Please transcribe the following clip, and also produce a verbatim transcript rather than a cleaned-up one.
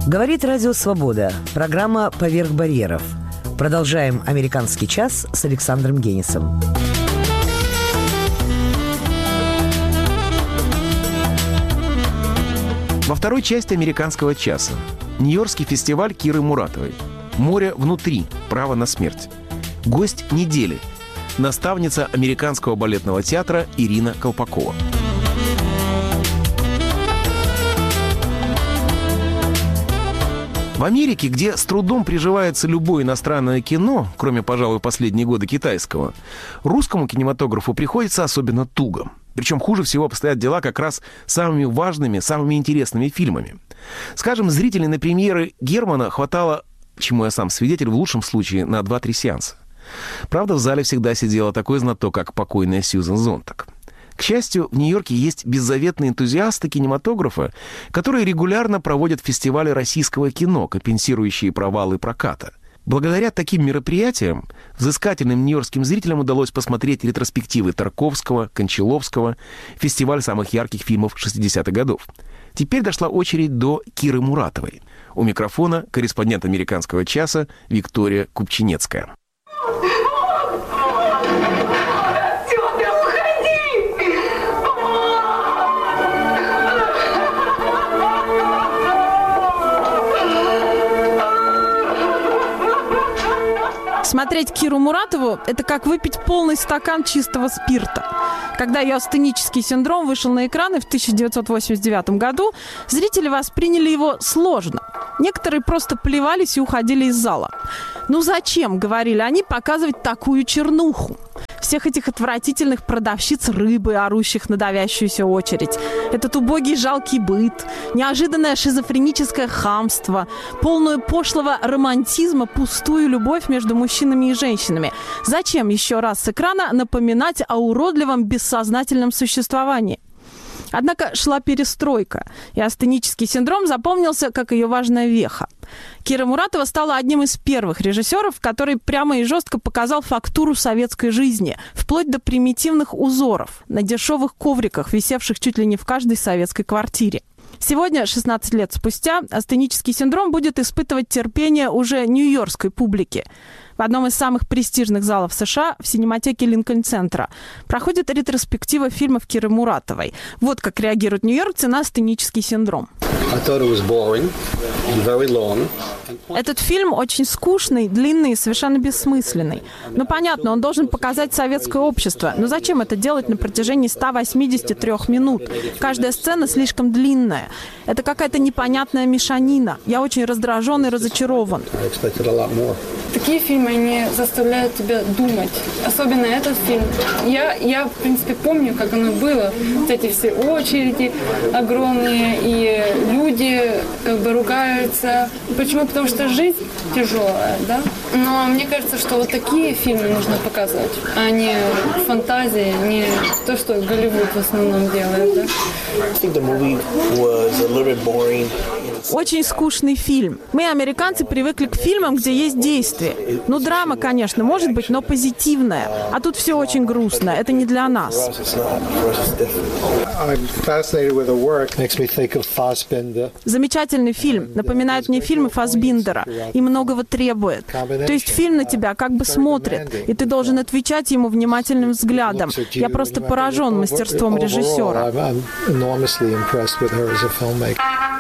Говорит Радио Свобода. Программа «Поверх барьеров». Продолжаем «Американский час» с Александром Генисом. Во второй части «Американского часа» Нью-Йоркский фестиваль Киры Муратовой. «Море внутри. Право на смерть». Гость недели. Наставница Американского балетного театра Ирина Колпакова. В Америке, где с трудом приживается любое иностранное кино, кроме, пожалуй, последние годы китайского, русскому кинематографу приходится особенно туго. Причем хуже всего обстоят дела как раз самыми важными, самыми интересными фильмами. Скажем, зрителей на премьеры Германа хватало, чему я сам свидетель, в лучшем случае на два-три сеанса. Правда, в зале всегда сидела такой знаток, как покойная Сьюзен Зонтаг. К счастью, в Нью-Йорке есть беззаветные энтузиасты кинематографа, которые регулярно проводят фестивали российского кино, компенсирующие провалы проката. Благодаря таким мероприятиям взыскательным нью-йоркским зрителям удалось посмотреть ретроспективы Тарковского, Кончаловского, фестиваль самых ярких фильмов шестидесятых годов. Теперь дошла очередь до Киры Муратовой. У микрофона корреспондент «Американского часа» Виктория Купчинецкая. Смотреть Киру Муратову – это как выпить полный стакан чистого спирта. Когда ее астенический синдром вышел на экраны в тысяча девятьсот восемьдесят девятом году, зрители восприняли его сложно. Некоторые просто плевались и уходили из зала. «Ну зачем, — говорили они, — показывать такую чернуху? Всех этих отвратительных продавщиц рыбы, орущих на давящуюся очередь. Этот убогий жалкий быт, неожиданное шизофреническое хамство, полную пошлого романтизма, пустую любовь между мужчинами и женщинами. Зачем еще раз с экрана напоминать о уродливом бессознательном существовании?» Однако шла перестройка, и астенический синдром запомнился как ее важная веха. Кира Муратова стала одним из первых режиссеров, который прямо и жестко показал фактуру советской жизни, вплоть до примитивных узоров на дешевых ковриках, висевших чуть ли не в каждой советской квартире. Сегодня, шестнадцать лет спустя, астенический синдром будет испытывать терпение уже нью-йоркской публики. В одном из самых престижных залов США, в синематеке Линкольн-центра, проходит ретроспектива фильмов Киры Муратовой. Вот как реагируют нью-йоркцы на астенический синдром. Этот фильм очень скучный, длинный и совершенно бессмысленный. Ну, понятно, он должен показать советское общество. Но зачем это делать на протяжении ста восьмидесяти трёх минут? Каждая сцена слишком длинная. Это какая-то непонятная мешанина. Я очень раздражен и разочарован. Такие фильмы, они заставляют тебя думать. Особенно этот фильм. Я, я, в принципе, помню, как оно было. Вот эти все очереди огромные, и люди как бы ругаются. Почему? Потому что жизнь тяжелая, да? Но мне кажется, что вот такие фильмы нужно показывать, а не фантазии, не то, что Голливуд в основном делает, да? Очень скучный фильм. Мы, американцы, привыкли к фильмам, где есть действие. Ну, драма, конечно, может быть, но позитивная. А тут все очень грустно. Это не для нас. Замечательный фильм. Напоминает мне фильмы Фассбиндера. И многого требует. То есть фильм на тебя как бы смотрит, и ты должен отвечать ему внимательным взглядом. Я просто поражен мастерством режиссера.